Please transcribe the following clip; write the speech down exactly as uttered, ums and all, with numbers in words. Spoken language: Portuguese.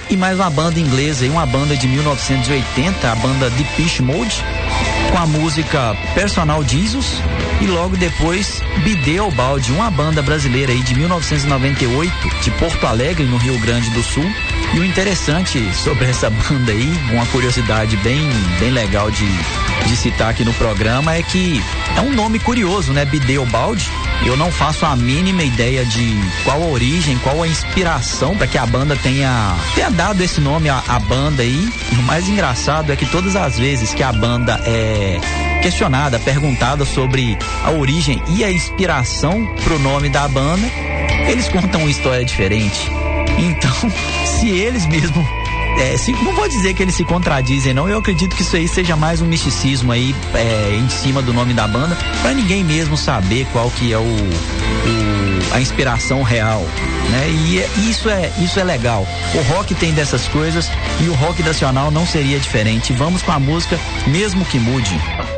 e mais uma banda inglesa, uma banda de mil novecentos e oitenta, a banda Depeche Mode, com a música Personal Jesus, e logo depois Bideu Balde, uma banda brasileira aí de mil novecentos e noventa e oito, de Porto Alegre, no Rio Grande do Sul. E o interessante sobre essa banda aí, uma curiosidade bem, bem legal de, de citar aqui no programa, é que é um nome curioso, né? Bideu Balde. Eu não faço a mínima ideia de qual a origem, qual a inspiração para que a banda tenha, tenha dado esse nome à, à banda aí. E o mais engraçado é que todas as vezes que a banda é questionada, perguntada sobre a origem e a inspiração pro nome da banda, eles contam uma história diferente. Então, se eles mesmo, é, se, não vou dizer que eles se contradizem não, eu acredito que isso aí seja mais um misticismo aí é, em cima do nome da banda, para ninguém mesmo saber qual que é o, o a inspiração real, né? E, e isso é isso é legal. O rock tem dessas coisas e o rock nacional não seria diferente. Vamos com a música Mesmo Que Mude.